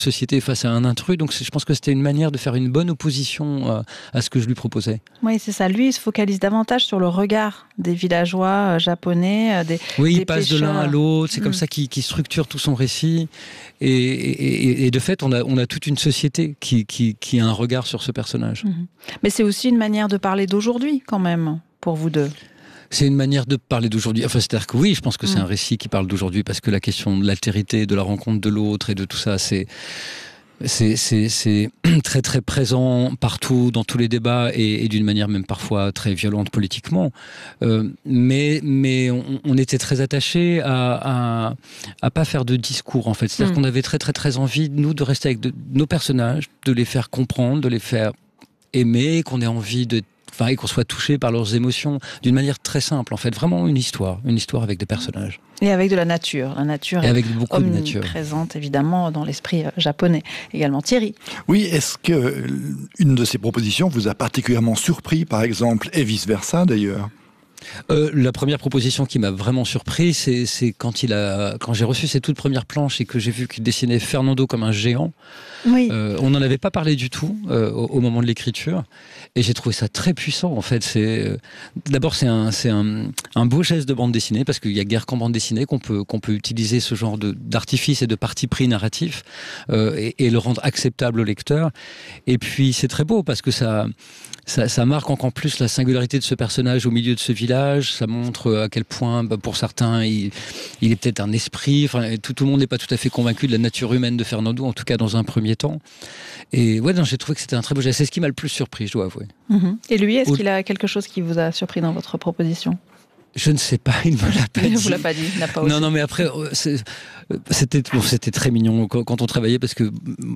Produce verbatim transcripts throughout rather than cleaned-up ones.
société face à un intrus, donc je pense que c'était une manière de faire une bonne opposition euh, à ce que je lui proposais. Oui, c'est ça. Lui, il se focalise davantage sur le regard des villageois euh, japonais, euh, des Oui, des il passe pêcheurs. de l'un à l'autre, c'est Mm. comme ça qu'il, qu'il structure tout son récit, et, et, et de fait, on a, on a toute une société qui, qui, qui a un regard sur ce personnage. Mm. Mais c'est aussi une manière de parler d'aujourd'hui, quand même, pour vous deux. C'est une manière de parler d'aujourd'hui. Enfin, c'est-à-dire que oui, je pense que c'est Mm. un récit qui parle d'aujourd'hui, parce que la question de l'altérité, de la rencontre de l'autre et de tout ça, c'est... C'est, c'est, c'est très très présent partout, dans tous les débats, et, et d'une manière même parfois très violente politiquement. Euh, mais mais on, on était très attachés à, à à pas faire de discours, en fait. C'est-à-dire mmh. qu'on avait très très très envie, nous, de rester avec de, nos personnages, de les faire comprendre, de les faire aimer, qu'on ait envie de Enfin, et qu'on soit touché par leurs émotions d'une manière très simple, en fait. Vraiment une histoire, une histoire avec des personnages. Et avec de la nature. La nature et avec beaucoup de nature. Présente, évidemment, dans l'esprit japonais. Également, Thierry. Oui, est-ce que une de ces propositions vous a particulièrement surpris, par exemple, et vice-versa, d'ailleurs ? Euh, la première proposition qui m'a vraiment surpris, c'est, c'est quand, il a, quand j'ai reçu ces toutes premières planches et que j'ai vu qu'il dessinait Fernando comme un géant. Oui. Euh, on n'en avait pas parlé du tout euh, au, au moment de l'écriture, et j'ai trouvé ça très puissant, en fait. C'est, euh, d'abord, c'est, un, c'est un, un beau geste de bande dessinée, parce qu'il n'y a guère qu'en bande dessinée qu'on peut, qu'on peut utiliser ce genre de, d'artifice et de parti pris narratif euh, et, et le rendre acceptable au lecteur. Et puis, c'est très beau, parce que ça... Ça, ça marque encore plus la singularité de ce personnage au milieu de ce village. Ça montre à quel point, bah, pour certains, il, il est peut-être un esprit. Enfin, tout, tout le monde n'est pas tout à fait convaincu de la nature humaine de Fernando, en tout cas dans un premier temps. Et ouais, non, j'ai trouvé que c'était un très beau geste. C'est ce qui m'a le plus surpris, je dois avouer. Mmh. Et lui, est-ce au... qu'il a quelque chose qui vous a surpris dans votre proposition ? Je ne sais pas, il ne me l'a pas il dit. Il ne vous l'a pas dit, il n'a pas osé. Non, non, mais après, c'est, c'était, bon, c'était très mignon quand, quand on travaillait, parce que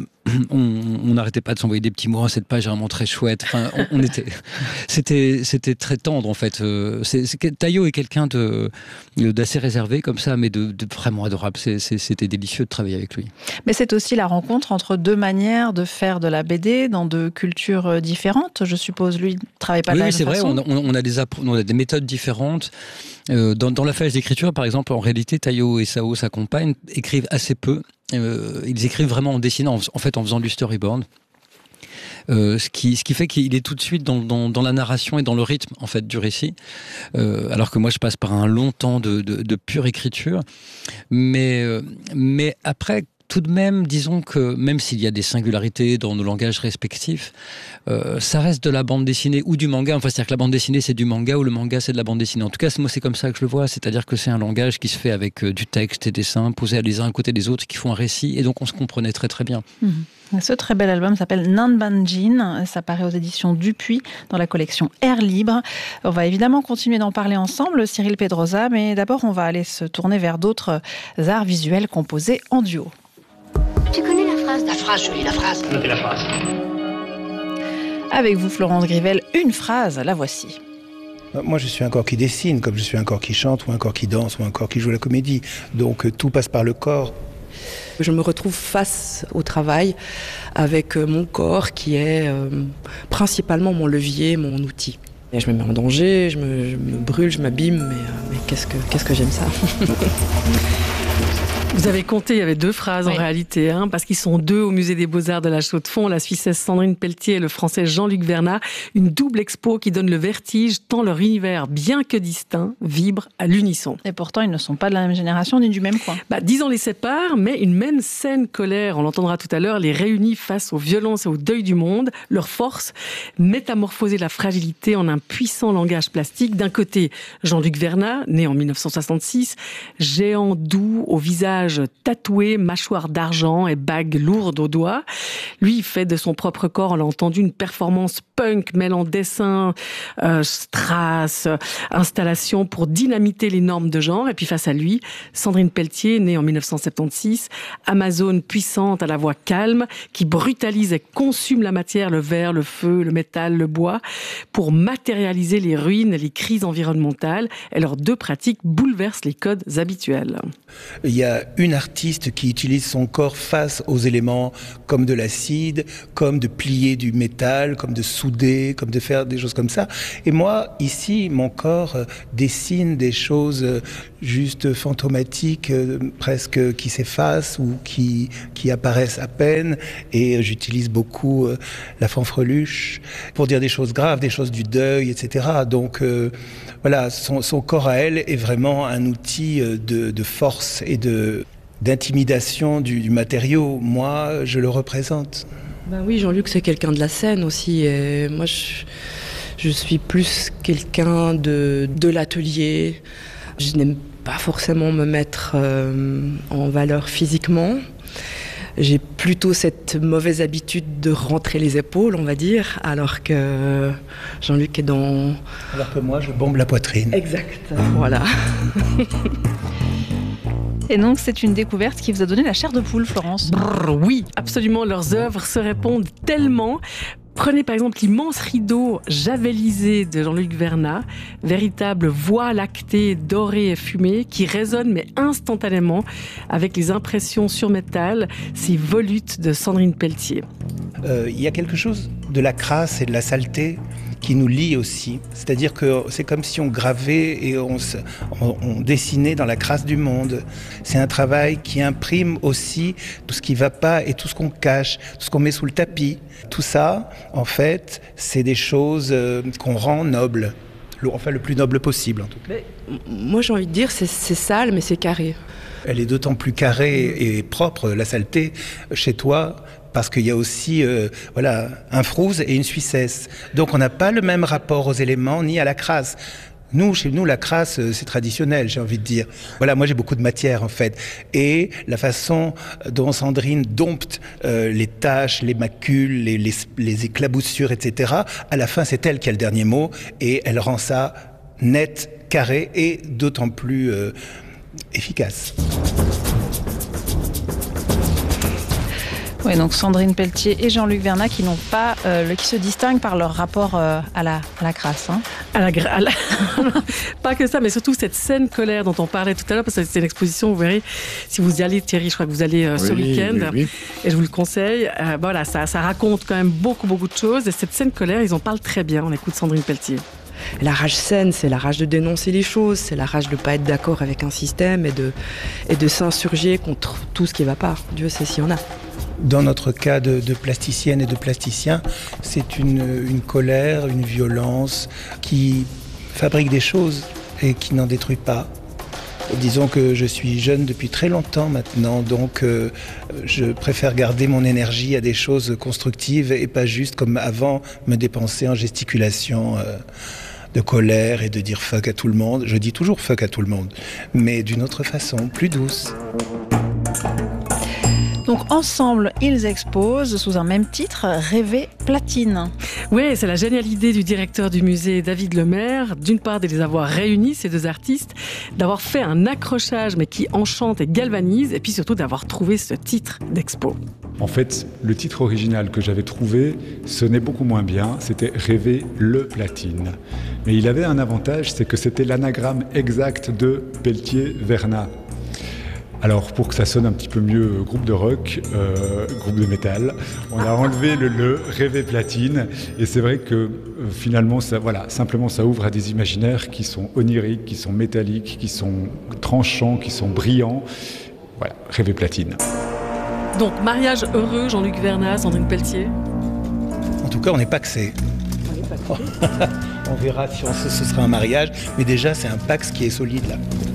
on n'arrêtait pas de s'envoyer des petits mots. Oh, cette page est vraiment très chouette. Enfin, on, on était, c'était, c'était très tendre, en fait. C'est, c'est, Taiyo est quelqu'un de, d'assez réservé comme ça, mais de, de vraiment adorable. C'est, c'est, c'était délicieux de travailler avec lui. Mais c'est aussi la rencontre entre deux manières de faire de la B D dans deux cultures différentes. Je suppose, lui, ne travaille pas oui, de la oui, même c'est vrai. façon. On a, on a des, on a des méthodes différentes. Euh, dans, dans la phase d'écriture, par exemple, en réalité, Taiyo et Sao, sa compagne, écrivent assez peu. Euh, ils écrivent vraiment en dessinant, en, en fait, en faisant du storyboard. Euh, ce, qui, ce qui fait qu'il est tout de suite dans, dans, dans la narration et dans le rythme, en fait, du récit. Euh, alors que moi, je passe par un long temps de, de, de pure écriture. Mais, euh, mais après... Tout de même, disons que même s'il y a des singularités dans nos langages respectifs, euh, ça reste de la bande dessinée ou du manga. Enfin, c'est-à-dire que la bande dessinée, c'est du manga, ou le manga, c'est de la bande dessinée. En tout cas, moi, c'est comme ça que je le vois. C'est-à-dire que c'est un langage qui se fait avec euh, du texte et des dessins posés les uns à côté des autres, qui font un récit, et donc on se comprenait très très bien. Mmh. Ce très bel album s'appelle Nanbanjin. Ça paraît aux éditions Dupuis, dans la collection Air Libre. On va évidemment continuer d'en parler ensemble, Cyril Pedrosa, mais d'abord, on va aller se tourner vers d'autres arts visuels composés en duo. Tu connais la phrase ? La phrase, je lis la phrase. Notez la phrase. Avec vous, Florence Grivel, une phrase, la voici. Moi, je suis un corps qui dessine, comme je suis un corps qui chante, ou un corps qui danse, ou un corps qui joue la comédie. Donc, tout passe par le corps. Je me retrouve face au travail avec mon corps qui est euh, principalement mon levier, mon outil. Et je me mets en danger, je me, je me brûle, je m'abîme, mais, euh, mais qu'est-ce que, qu'est-ce que j'aime ça. Vous avez compté, il y avait deux phrases oui. en réalité, hein, parce qu'ils sont deux au Musée des Beaux-Arts de la Chaux-de-Fonds, la Suissesse Sandrine Pelletier et le Français Jean-Luc Vernat. Une double expo qui donne le vertige, tant leur univers, bien que distinct, vibre à l'unisson. Et pourtant, ils ne sont pas de la même génération ni du même coin. Bah, dix ans les séparent, mais une même scène colère, on l'entendra tout à l'heure, les réunit face aux violences et au deuil du monde. Leur force, métamorphoser la fragilité en un puissant langage plastique. D'un côté, Jean-Luc Vernat, né en dix-neuf cent soixante-six, géant doux au visage tatoué, mâchoire d'argent et bague lourde aux doigts. Lui, il fait de son propre corps, on l'a entendu, une performance punk mêlant dessin, euh, strass, installation pour dynamiter les normes de genre. Et puis face à lui, Sandrine Pelletier, née en dix-neuf cent soixante-seize, Amazone puissante à la voix calme, qui brutalise et consume la matière, le verre, le feu, le métal, le bois, pour matérialiser les ruines et les crises environnementales. Et leurs deux pratiques bouleversent les codes habituels. Il y a une artiste qui utilise son corps face aux éléments comme de l'acier, acide, comme de plier du métal, comme de souder, comme de faire des choses comme ça. Et moi, ici, mon corps euh, dessine des choses euh, juste fantomatiques, euh, presque qui s'effacent ou qui, qui apparaissent à peine. Et euh, j'utilise beaucoup euh, la fanfreluche pour dire des choses graves, des choses du deuil, et cetera. Donc euh, voilà, son, son corps à elle est vraiment un outil euh, de, de force et de... d'intimidation du, du matériau. Moi, je le représente. Ben oui, Jean-Luc, c'est quelqu'un de la scène aussi. Et moi, je, je suis plus quelqu'un de, de l'atelier. Je n'aime pas forcément me mettre euh, en valeur physiquement. J'ai plutôt cette mauvaise habitude de rentrer les épaules, on va dire, alors que Jean-Luc est dans... Alors que moi, je bombe la poitrine. Exact, voilà. Et donc, c'est une découverte qui vous a donné la chair de poule, Florence. Brrr, oui, absolument, leurs œuvres se répondent tellement. Prenez par exemple l'immense rideau javelisé de Jean-Luc Vernat, véritable voie lactée, dorée et fumée, qui résonne mais instantanément avec les impressions sur métal, ces volutes de Sandrine Pelletier. Euh, il y a quelque chose de la crasse et de la saleté qui nous lie aussi. C'est-à-dire que c'est comme si on gravait et on, se, on, on dessinait dans la crasse du monde. C'est un travail qui imprime aussi tout ce qui ne va pas et tout ce qu'on cache, tout ce qu'on met sous le tapis. Tout ça, en fait, c'est des choses euh, qu'on rend nobles. Le, enfin, le plus noble possible, en tout cas. Mais, moi, j'ai envie de dire, c'est, c'est sale, mais c'est carré. Elle est d'autant plus carrée et propre, la saleté, chez toi, parce qu'il y a aussi euh, voilà, un frouze et une suissesse. Donc on n'a pas le même rapport aux éléments ni à la crasse. Nous, chez nous, la crasse, c'est traditionnel, j'ai envie de dire. Voilà, moi j'ai beaucoup de matière en fait. Et la façon dont Sandrine dompte euh, les taches, les macules, les, les, les éclaboussures, et cetera, à la fin c'est elle qui a le dernier mot et elle rend ça net, carré et d'autant plus euh, efficace. Oui, donc Sandrine Pelletier et Jean-Luc Vernat qui n'ont pas, euh, le, qui se distinguent par leur rapport euh, à la, à la crasse. Hein. À la, gra- à la... Pas que ça, mais surtout cette scène colère dont on parlait tout à l'heure, parce que c'est une exposition, vous verrez, si vous y allez, Thierry, je crois que vous allez euh, ce oui, week-end, oui, oui. et je vous le conseille. Euh, voilà, ça, ça raconte quand même beaucoup, beaucoup de choses, et cette scène colère, ils en parlent très bien. On écoute Sandrine Pelletier. La rage saine, c'est la rage de dénoncer les choses, c'est la rage de ne pas être d'accord avec un système et de, et de s'insurger contre tout ce qui ne va pas. Dieu sait s'il y en a. Dans notre cas de, de plasticienne et de plasticien, c'est une, une colère, une violence qui fabrique des choses et qui n'en détruit pas. Disons que je suis jeune depuis très longtemps maintenant, donc euh, je préfère garder mon énergie à des choses constructives et pas juste comme avant me dépenser en gesticulation euh, de colère et de dire fuck à tout le monde. Je dis toujours fuck à tout le monde, mais d'une autre façon, plus douce. Donc ensemble, ils exposent sous un même titre, Rêver Platine. Oui, c'est la géniale idée du directeur du musée, David Lemaire, d'une part de les avoir réunis, ces deux artistes, d'avoir fait un accrochage mais qui enchante et galvanise, et puis surtout d'avoir trouvé ce titre d'expo. En fait, le titre original que j'avais trouvé sonnait beaucoup moins bien, c'était Rêver le Platine. Mais il avait un avantage, c'est que c'était l'anagramme exact de Pelletier-Vernat. Alors, pour que ça sonne un petit peu mieux groupe de rock, euh, groupe de métal, on a enlevé le le, Rêver Platine, et c'est vrai que euh, finalement, ça, voilà, simplement ça ouvre à des imaginaires qui sont oniriques, qui sont métalliques, qui sont tranchants, qui sont brillants. Voilà, Rêver Platine. Donc, mariage heureux, Jean-Luc Vernat, Sandrine Pelletier. En tout cas, on n'est paxé. On verra si on, ce sera un mariage, mais déjà c'est un pax qui est solide là.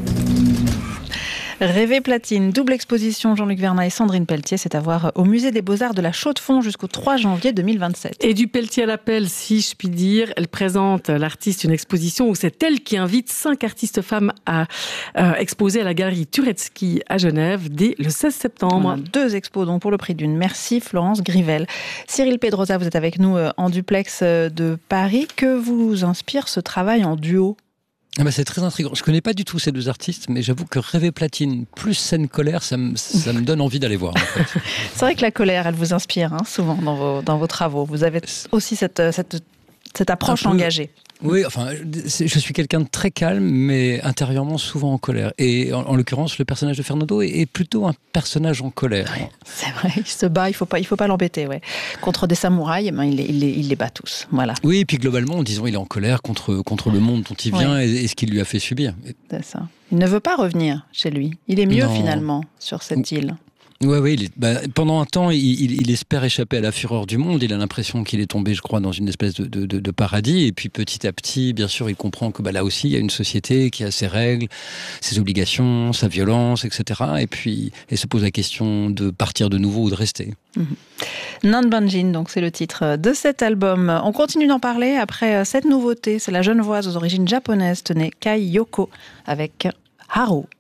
Rêver Platine, double exposition Jean-Luc Vernat et Sandrine Pelletier, c'est à voir au musée des Beaux-Arts de la Chaux-de-Fonds jusqu'au trois janvier deux mille vingt-sept. Et du Pelletier à l'appel, si je puis dire, elle présente l'artiste une exposition où c'est elle qui invite cinq artistes femmes à euh, exposer à la galerie Turetsky à Genève dès le seize septembre. Deux expos donc pour le prix d'une. Merci Florence Grivel. Cyril Pedrosa, vous êtes avec nous en duplex de Paris. Que vous inspire ce travail en duo ? Ah bah c'est très intriguant. Je ne connais pas du tout ces deux artistes, mais j'avoue que Rêver Platine plus Scène Colère, ça me, ça me donne envie d'aller voir. En fait. C'est vrai que la colère, elle vous inspire hein, souvent dans vos, dans vos travaux. Vous avez aussi cette, cette, cette approche un peu, engagée. Oui, enfin, je suis quelqu'un de très calme, mais intérieurement souvent en colère. Et en, en l'occurrence, le personnage de Fernando est, est plutôt un personnage en colère. Ouais, c'est vrai, il se bat, il faut pas, il faut pas l'embêter, ouais. Contre des samouraïs, ben, il, les, il, les, il les bat tous, voilà. Oui, et puis globalement, disons, il est en colère contre, contre le monde dont il vient ouais. et, et ce qu'il lui a fait subir. C'est ça. Il ne veut pas revenir chez lui. Il est mieux non. finalement sur cette île. Oui, oui. Bah, pendant un temps, il, il, il espère échapper à la fureur du monde. Il a l'impression qu'il est tombé, je crois, dans une espèce de, de, de paradis. Et puis petit à petit, bien sûr, il comprend que bah, là aussi, il y a une société qui a ses règles, ses obligations, sa violence, et cetera. Et puis, il se pose la question de partir de nouveau ou de rester. Mmh. Nanbanjin, donc c'est le titre de cet album. On continue d'en parler après cette nouveauté. C'est la Genevoise aux origines japonaises, tenez, Kai Yoko, avec Haru.